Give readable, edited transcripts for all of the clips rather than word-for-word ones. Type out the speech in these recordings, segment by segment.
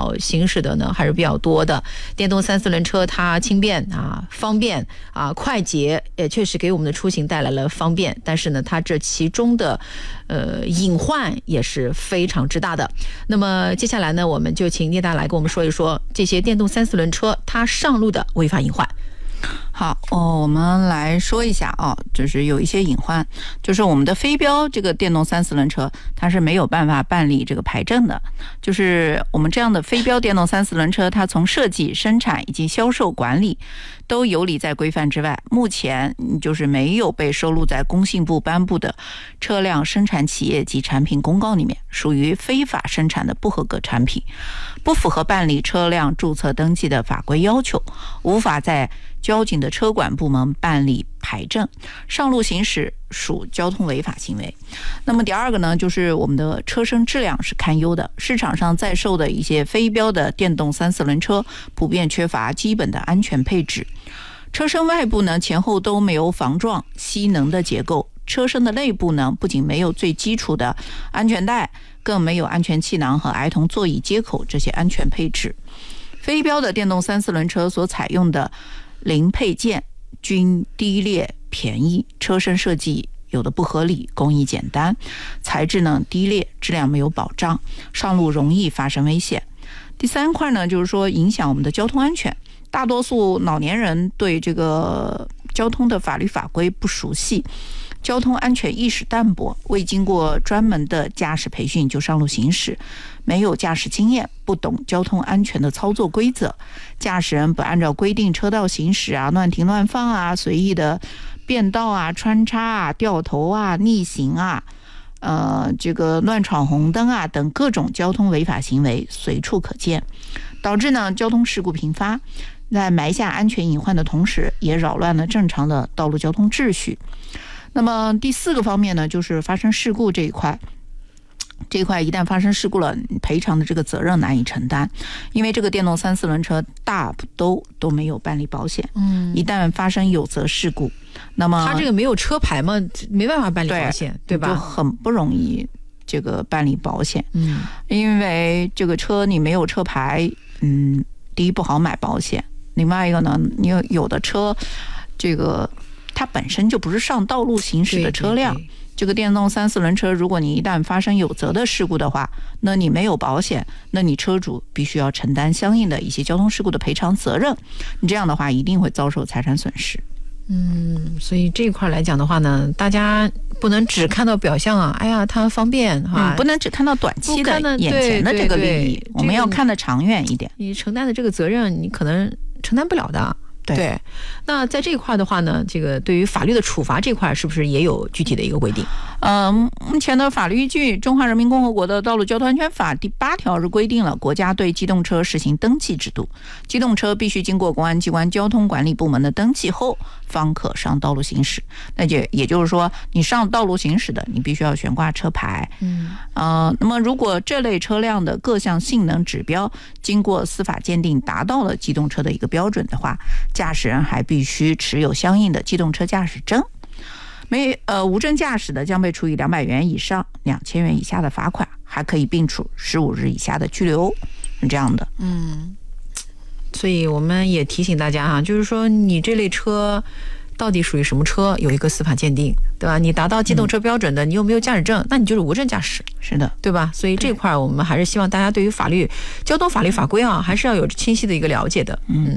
道行驶的呢还是比较多的。电动3、4轮车它轻便啊、方便啊、快捷，也确实给我们的出行带来了方便，但是呢，它这其中的隐患也是非常之大的。那么接下来呢，我们就请聂大来跟我们说一说这些电动3、4轮车它上路的违法隐患。 好我们来说一下就是有一些隐患，就是我们的非标这个电动3、4轮车它是没有办法办理这个牌证的，就是我们这样的非标电动3、4轮车，它从设计、生产以及销售管理都游离在规范之外，目前就是没有被收录在工信部颁布的车辆生产企业及产品公告里面，属于非法生产的不合格产品，不符合办理车辆注册登记的法规要求，无法在交警的车管部门办理牌证，上路行驶属交通违法行为。那么第二个呢，就是我们的车身质量是堪忧的，市场上在售的一些非标的电动3、4轮车普遍缺乏基本的安全配置，车身外部呢前后都没有防撞吸能的结构，车身的内部呢不仅没有最基础的安全带，更没有安全气囊和儿童座椅接口这些安全配置。非标的电动3、4轮车所采用的零配件均低劣便宜，车身设计有的不合理，工艺简单，材质呢低劣，质量没有保障，上路容易发生危险。第三块呢，就是说影响我们的交通安全，大多数老年人对这个交通的法律法规不熟悉，交通安全意识淡薄，未经过专门的驾驶培训就上路行驶，没有驾驶经验，不懂交通安全的操作规则，驾驶人不按照规定车道行驶啊，乱停乱放啊，随意的变道啊、穿插啊、掉头啊、逆行啊，这个乱闯红灯啊等各种交通违法行为随处可见，导致呢交通事故频发，在埋下安全隐患的同时，也扰乱了正常的道路交通秩序。那么第四个方面呢，就是发生事故这一块一旦发生事故了，赔偿的这个责任难以承担，因为这个电动3、4轮车大都没有办理保险，一旦发生有责事故，那么他这个没有车牌嘛，没办法办理保险， 对吧？ 就很不容易这个办理保险，因为这个车你没有车牌，第一不好买保险，另外一个呢，你有的车这个它本身就不是上道路行驶的车辆，对对对，这个电动3、4轮车，如果你一旦发生有责的事故的话，那你没有保险，那你车主必须要承担相应的一些交通事故的赔偿责任，你这样的话一定会遭受财产损失。 所以这一块来讲的话呢，大家不能只看到表象啊，哎呀它方便不能只看到短期的眼前的这个利益，对，我们要看得长远一点， 你承担的这个责任你可能承担不了的。对，那在这一块的话呢，这个对于法律的处罚这块是不是也有具体的一个规定？ 目前的法律依据《中华人民共和国的道路交通安全法》第8条是规定了国家对机动车实行登记制度，机动车必须经过公安机关交通管理部门的登记后方可上道路行驶。那也就是说，你上道路行驶的，你必须要悬挂车牌。那么如果这类车辆的各项性能指标经过司法鉴定达到了机动车的一个标准的话，驾驶人还必须持有相应的机动车驾驶证。无证驾驶的将被处以200元以上2000元以下的罚款，还可以并处15日以下的拘留，是这样的。 所以我们也提醒大家就是说你这类车到底属于什么车，有一个司法鉴定，对吧？你达到机动车标准的，你有没有驾驶证，那你就是无证驾驶， 是的， 对吧？所以这块我们还是希望大家对于交通法律法规还是要有清晰的一个了解的。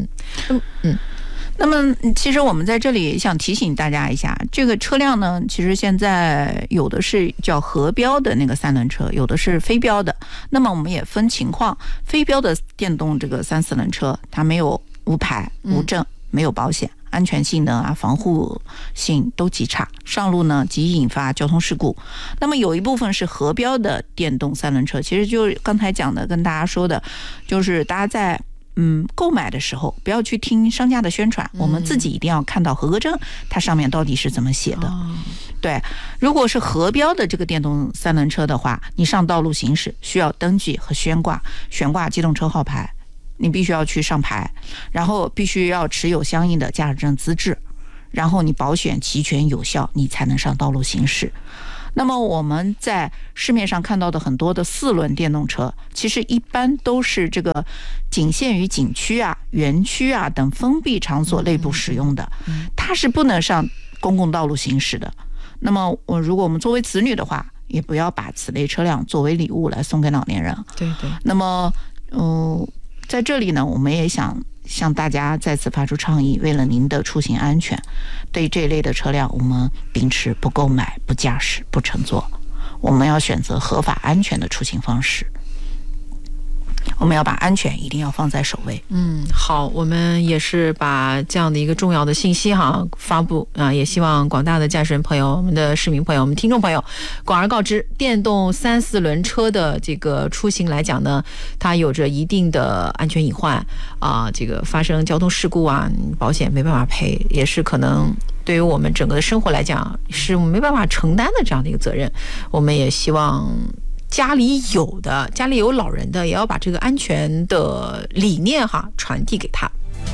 那么其实我们在这里想提醒大家一下，这个车辆呢，其实现在有的是叫合标的那个3轮车，有的是非标的。那么我们也分情况，非标的电动这个3、4轮车，它没有无牌、无证，没有保险，安全性能啊、防护性都极差，上路呢即引发交通事故。那么有一部分是合标的电动3轮车，其实就刚才讲的跟大家说的，就是大家在购买的时候不要去听商家的宣传，我们自己一定要看到合格证它上面到底是怎么写的。对，如果是合标的这个电动3轮车的话，你上道路行驶需要登记和悬挂机动车号牌，你必须要去上牌，然后必须要持有相应的驾驶证资质，然后你保险齐全有效，你才能上道路行驶。 那么我们在市面上看到的很多的4轮电动车，其实一般都是这个仅限于景区啊、园区啊等封闭场所内部使用的，它是不能上公共道路行驶的。那么如果我们作为子女的话，也不要把此类车辆作为礼物来送给老年人。 对对。 那么在这里呢，我们也想向大家再次发出倡议，为了您的出行安全，对这类的车辆我们秉持不购买、不驾驶、不乘坐，我们要选择合法安全的出行方式。我们要把安全一定要放在首位。 好，我们也是把这样的一个重要的信息发布啊，也希望广大的驾驶人朋友、我们的市民朋友、我们听众朋友广而告之。电动3、4轮车的这个出行来讲呢，它有着一定的安全隐患啊，这个发生交通事故啊，保险没办法赔，也是可能对于我们整个的生活来讲是没办法承担的这样的一个责任。我们也希望家里有老人的，也要把这个安全的理念传递给他。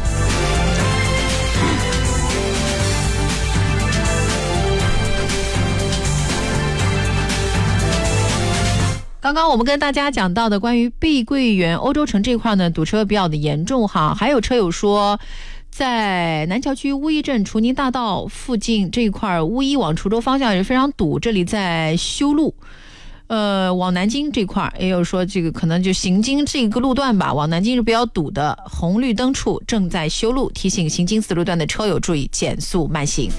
刚刚我们跟大家讲到的关于碧桂园欧洲城这块呢，堵车比较的严重还有车友说，在南桥区乌衣镇楚宁大道附近这一块，乌衣往滁州方向也非常堵，这里在修路。往南京这块也有说，这个可能就行经这个路段吧，往南京是比较堵的，红绿灯处正在修路，提醒行经此路段的车友注意减速慢行。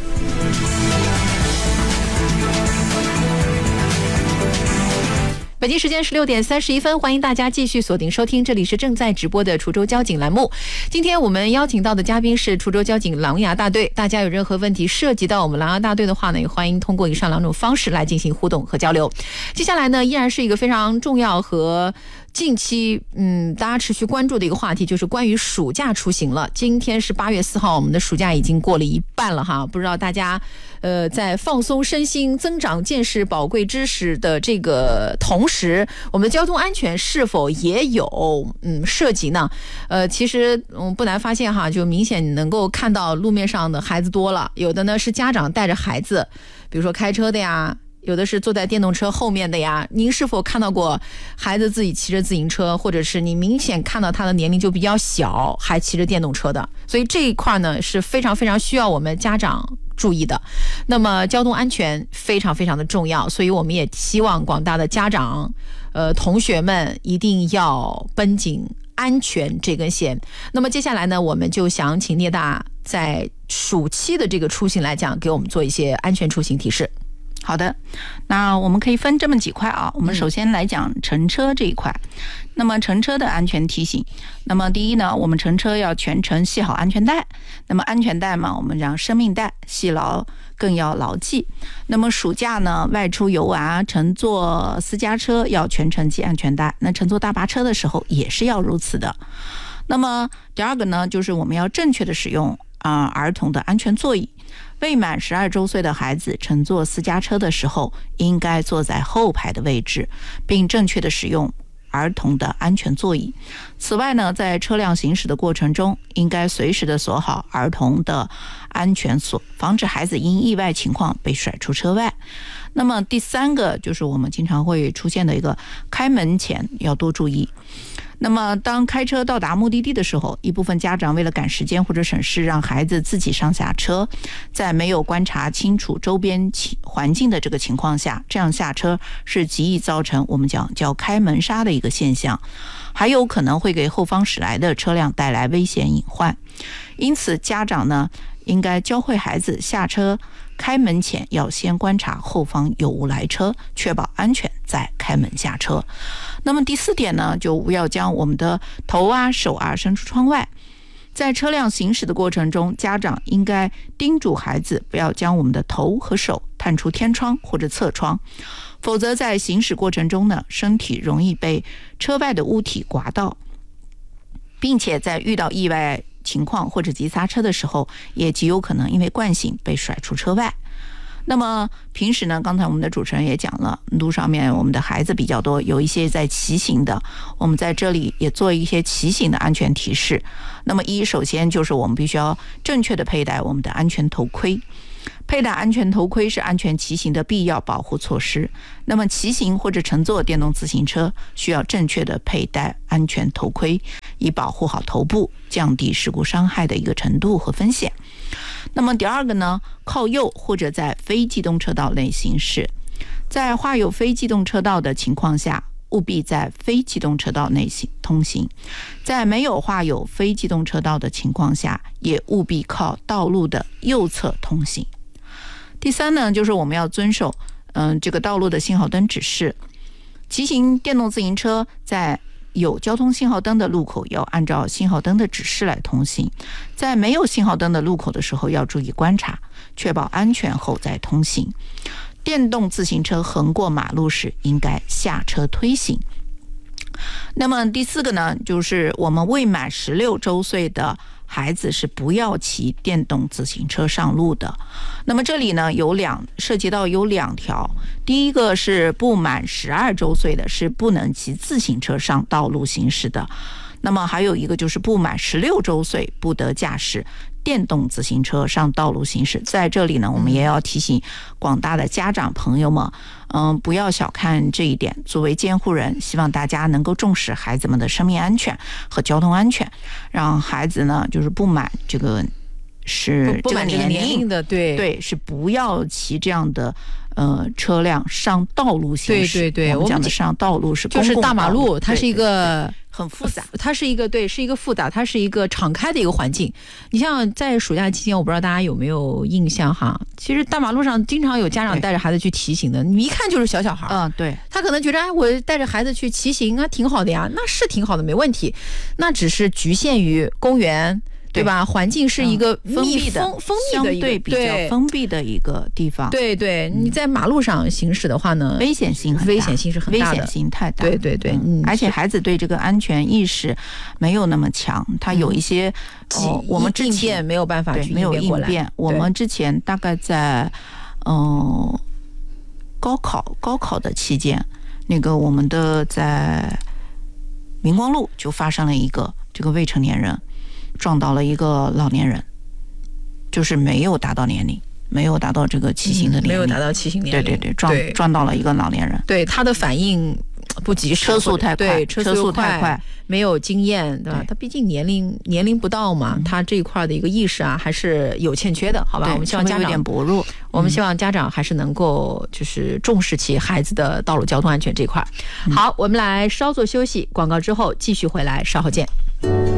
北京时间16点31分，欢迎大家继续锁定收听，这里是正在直播的滁州交警栏目。今天我们邀请到的嘉宾是滁州交警琅琊大队，大家有任何问题涉及到我们琅琊大队的话呢，也欢迎通过以上2种方式来进行互动和交流。接下来呢，依然是一个非常重要和近期大家持续关注的一个话题，就是关于暑假出行了。今天是8月4号，我们的暑假已经过了一半了不知道大家在放松身心、增长见识、宝贵知识的这个同时，我们的交通安全是否也有涉及呢？其实不难发现就明显能够看到路面上的孩子多了，有的呢是家长带着孩子，比如说开车的呀，有的是坐在电动车后面的呀。您是否看到过孩子自己骑着自行车，或者是你明显看到他的年龄就比较小还骑着电动车的？所以这一块呢是非常非常需要我们家长注意的。那么交通安全非常非常的重要，所以我们也希望广大的家长同学们一定要绷紧安全这根弦。那么接下来呢，我们就想请聂大在暑期的这个出行来讲，给我们做一些安全出行提示。 好的，那我们可以分这么几块我们首先来讲乘车这一块。那么乘车的安全提醒，那么第一呢，我们乘车要全程系好安全带。那么安全带嘛，我们讲生命带，系牢更要牢记。那么暑假呢，外出游玩乘坐私家车要全程系安全带，那乘坐大巴车的时候也是要如此的。那么第二个呢，就是我们要正确的使用儿童的安全座椅。未满12周岁的孩子乘坐私家车的时候，应该坐在后排的位置，并正确的使用儿童的安全座椅。此外呢，在车辆行驶的过程中，应该随时的锁好儿童的安全锁，防止孩子因意外情况被甩出车外。那么第三个就是我们经常会出现的一个开门前要多注意。那么当开车到达目的地的时候，一部分家长为了赶时间或者省事，让孩子自己上下车，在没有观察清楚周边环境的这个情况下，这样下车是极易造成我们叫开门杀的一个现象，还有可能会给后方驶来的车辆带来危险隐患。因此家长呢，应该教会孩子下车开门前要先观察后方有无来车，确保安全再开门下车。那么第4点呢，就不要将我们的头手伸出窗外。在车辆行驶的过程中，家长应该叮嘱孩子不要将我们的头和手探出天窗或者侧窗，否则在行驶过程中呢，身体容易被车外的物体刮到，并且在遇到意外情况或者急刹车的时候，也极有可能因为惯性被甩出车外。那么平时呢，刚才我们的主持人也讲了，路上面我们的孩子比较多，有一些在骑行的，我们在这里也做一些骑行的安全提示。那么首先就是我们必须要正确的佩戴我们的安全头盔， 佩戴安全头盔是安全骑行的必要保护措施。那么骑行或者乘坐电动自行车需要正确的佩戴安全头盔，以保护好头部，降低事故伤害的一个程度和风险。那么第二个呢，靠右或者在非机动车道内行驶。在画有非机动车道的情况下，务必在非机动车道内通行。在没有画有非机动车道的情况下，也务必靠道路的右侧通行。第三呢，就是我们要遵守这个道路的信号灯指示。骑行电动自行车在有交通信号灯的路口要按照信号灯的指示来通行，在没有信号灯的路口的时候要注意观察，确保安全后再通行。电动自行车横过马路时应该下车推行。那么第四个呢，就是我们未满16周岁的孩子是不要骑电动自行车上路的。那么这里呢涉及到有2条，第一个是不满12周岁的是不能骑自行车上道路行驶的。那么还有一个就是不满16周岁不得驾驶电动自行车上道路行驶。在这里呢，我们也要提醒广大的家长朋友们，不要小看这一点。作为监护人，希望大家能够重视孩子们的生命安全和交通安全，让孩子呢就是不满这个年龄的， 对，是不要骑这样的车辆上道路行驶。 对， 我们讲的上道路是公共道路， 就是大马路，它是一个很复杂， 它是一个复杂，它是一个敞开的一个环境。你像在暑假期间，我不知道大家有没有印象哈，其实大马路上经常有家长带着孩子去骑行的，你一看就是小孩。 对， 他可能觉得我带着孩子去骑行啊，挺好的呀，那是挺好的，没问题。那只是局限于公园。对吧？环境是一个封闭的相对比较封闭的一个地方。 对，你在马路上行驶的话呢， 危险性是很大的，危险性太大。 对， 而且孩子对这个安全意识没有那么强，他有一些我们之前没有办法去没有应变。我们之前大概在高考的期间，那个我们的在明光路就发生了一个这个未成年人撞到了一个老年人，就是没有达到年龄，没有达到这个骑行的年龄， 没有达到骑行年龄， 对，撞到了一个老年人。 对，他的反应不及时， 车速太快， 车速太快，没有经验，对吧？他毕竟年龄不到嘛，他这一块的一个意识啊，还是有欠缺的，好吧？我们希望家长有点薄弱， 我们希望家长还是能够就是重视起孩子的道路交通安全这一块。好，我们来稍作休息，广告之后继续回来，稍后见。